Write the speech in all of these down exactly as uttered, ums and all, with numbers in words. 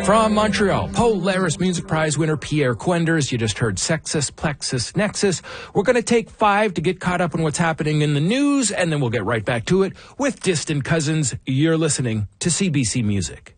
From Montreal, Polaris Music Prize winner Pierre Quenders. You just heard Sexus, Plexus, Nexus. We're going to take five to get caught up on what's happening in the news, and then we'll get right back to it with Distant Cousins. You're listening to C B C Music.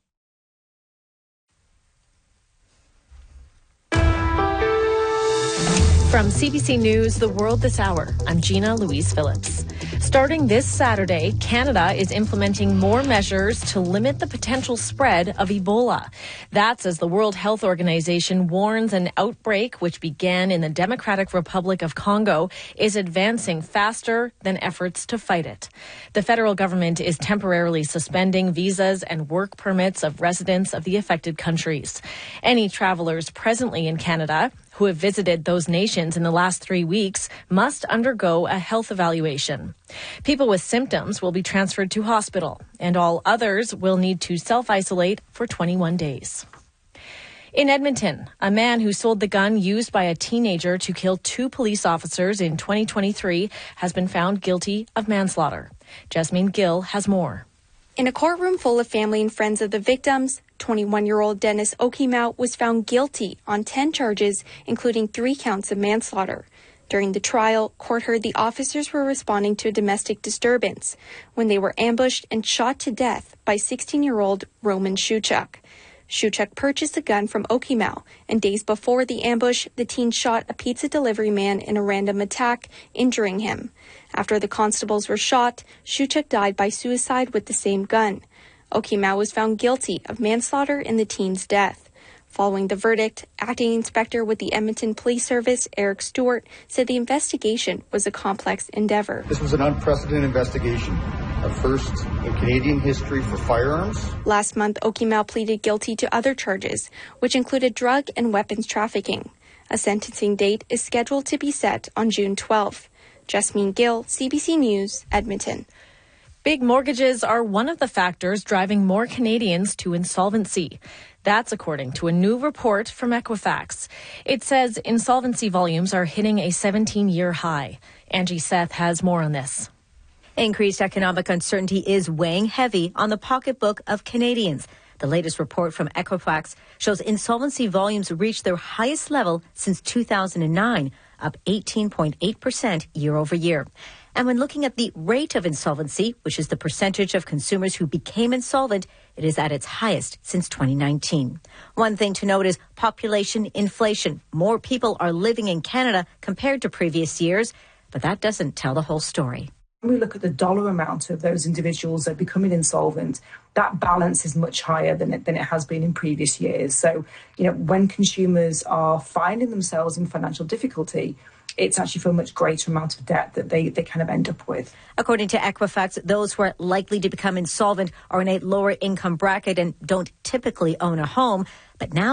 From C B C News, The World This Hour, I'm Gina Louise Phillips. Starting this Saturday, Canada is implementing more measures to limit the potential spread of Ebola. That's as the World Health Organization warns an outbreak which began in the Democratic Republic of Congo is advancing faster than efforts to fight it. The federal government is temporarily suspending visas and work permits of residents of the affected countries. Any travelers presently in Canada who have visited those nations in the last three weeks must undergo a health evaluation. People with symptoms will be transferred to hospital, and all others will need to self-isolate for twenty-one days. In Edmonton, a man who sold the gun used by a teenager to kill two police officers in twenty twenty-three has been found guilty of manslaughter. Jasmine Gill has more. In a courtroom full of family and friends of the victims, twenty-one-year-old Dennis Okimau was found guilty on ten charges, including three counts of manslaughter. During the trial, court heard the officers were responding to a domestic disturbance when they were ambushed and shot to death by sixteen-year-old Roman Shuchuk. Shuchuk purchased a gun from Okimau, and days before the ambush, the teen shot a pizza delivery man in a random attack, injuring him. After the constables were shot, Shuchuk died by suicide with the same gun. Okimau was found guilty of manslaughter in the teen's death. Following the verdict, Acting Inspector with the Edmonton Police Service, Eric Stewart, said the investigation was a complex endeavor. This was an unprecedented investigation, a first in Canadian history for firearms. Last month, Okimau pleaded guilty to other charges, which included drug and weapons trafficking. A sentencing date is scheduled to be set on June twelfth. Jasmine Gill, C B C News, Edmonton. Big mortgages are one of the factors driving more Canadians to insolvency. That's according to a new report from Equifax. It says insolvency volumes are hitting a seventeen-year high. Angie Seth has more on this. Increased economic uncertainty is weighing heavy on the pocketbook of Canadians. The latest report from Equifax shows insolvency volumes reached their highest level since two thousand nine, up eighteen point eight percent year over year. And when looking at the rate of insolvency, which is the percentage of consumers who became insolvent, it is at its highest since twenty nineteen. One thing to note is population inflation. More people are living in Canada compared to previous years, but that doesn't tell the whole story. When we look at the dollar amount of those individuals that are becoming insolvent, that balance is much higher than it, than it has been in previous years. So, you know, when consumers are finding themselves in financial difficulty, it's actually for a much greater amount of debt that they, they kind of end up with. According to Equifax, those who are likely to become insolvent are in a lower income bracket and don't typically own a home. But now